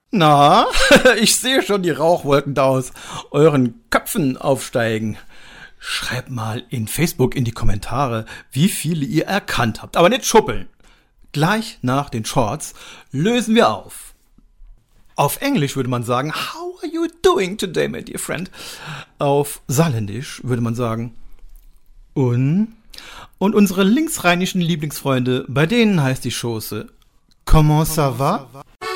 Na, ich sehe schon die Rauchwolken da aus euren Köpfen aufsteigen. Schreibt mal in Facebook in die Kommentare, wie viele ihr erkannt habt. Aber nicht schuppeln. Gleich nach den Shorts lösen wir auf. Auf Englisch würde man sagen, how are you doing today, my dear friend? Auf Saarländisch würde man sagen, und unsere linksrheinischen Lieblingsfreunde, bei denen heißt die Chose, comment ça va?